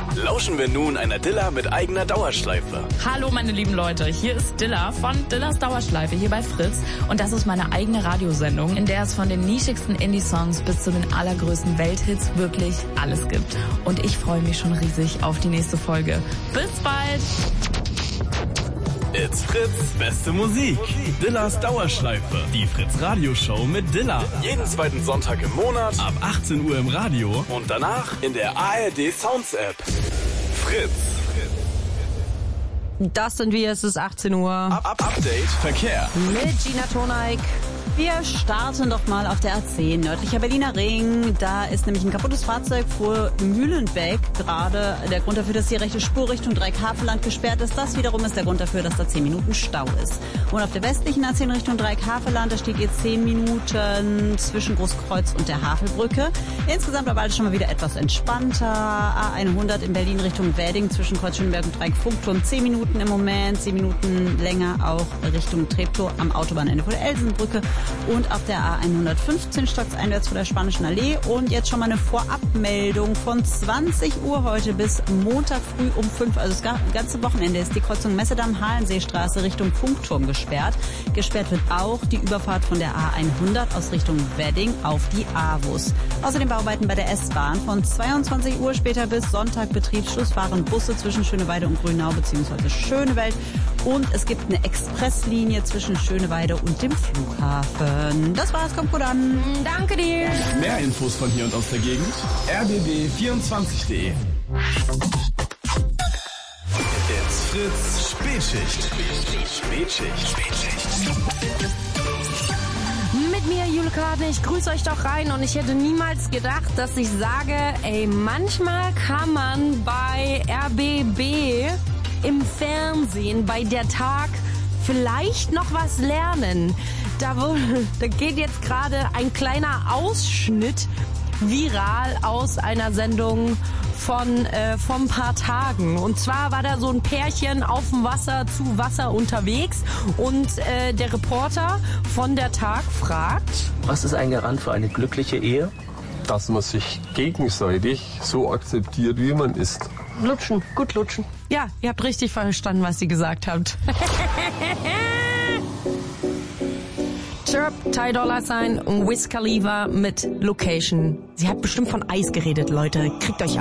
lauschen wir nun einer Dilla mit eigener Dauerschleife. Hallo meine lieben Leute, hier ist Dilla von Dillas Dauerschleife hier bei Fritz und das ist meine eigene Radiosendung, in der es von den nischigsten Indie-Songs bis zu den allergrößten Welthits wirklich alles gibt. Und ich freue mich schon riesig auf die nächste Folge. Bis bald! It's Fritz, beste Musik. Dillas Dauerschleife. Die Fritz Radioshow mit Dilla. Jeden zweiten Sonntag im Monat. Ab 18 Uhr im Radio. Und danach in der ARD Sounds App. Fritz. Das sind wir, es ist 18 Uhr. Update Verkehr. Mit Gina Toneik. Wir starten doch mal auf der A10, nördlicher Berliner Ring. Da ist nämlich ein kaputtes Fahrzeug vor Mühlenbeck gerade. Der Grund dafür, dass die rechte Spur Richtung Dreieckhavelland gesperrt ist. Das wiederum ist der Grund dafür, dass da 10 Minuten Stau ist. Und auf der westlichen A10 Richtung Dreieckhavelland, da steht jetzt 10 Minuten zwischen Großkreuz und der Havelbrücke. Insgesamt aber alles schon mal wieder etwas entspannter. A100 in Berlin Richtung Wedding zwischen Kreuz Schöneberg und Dreieck Funkturm. 10 Minuten im Moment, 10 Minuten länger auch Richtung Treptow am Autobahnende vor der Elsenbrücke. Und auf der A115 stockt einwärts vor der Spanischen Allee. Und jetzt schon mal eine Vorabmeldung von 20 Uhr heute bis Montag früh um 5. Also das ganze Wochenende ist die Kreuzung Messedamm-Halenseestraße Richtung Funkturm gesperrt. Gesperrt wird auch die Überfahrt von der A100 aus Richtung Wedding auf die AWUS. Außerdem Bauarbeiten bei der S-Bahn. Von 22 Uhr später bis Sonntag Betriebsschluss fahren Busse zwischen Schöneweide und Grünau bzw. Schönewald. Und es gibt eine Expresslinie zwischen Schöneweide und dem Flughafen. Das war's, kommt gut an. Danke dir. Mehr Infos von hier und aus der Gegend. rbb24.de. It's Fritz Spätschicht. Mit mir, Jule Karten, ich grüße euch doch rein und ich hätte niemals gedacht, dass ich sage, ey, manchmal kann man bei RBB im Fernsehen, bei der Tag, vielleicht noch was lernen. Da geht jetzt gerade ein kleiner Ausschnitt viral aus einer Sendung vor ein paar Tagen. Und zwar war da so ein Pärchen auf dem Wasser zu Wasser unterwegs und der Reporter von der Tag fragt: Was ist ein Garant für eine glückliche Ehe? Dass man sich gegenseitig so akzeptiert, wie man ist. Lutschen, gut lutschen. Ja, ihr habt richtig verstanden, was sie gesagt habt. Chirp, Ty Dolla Sign und Wiz Khalifa mit Location. Sie hat bestimmt von Eis geredet, Leute. Kriegt euch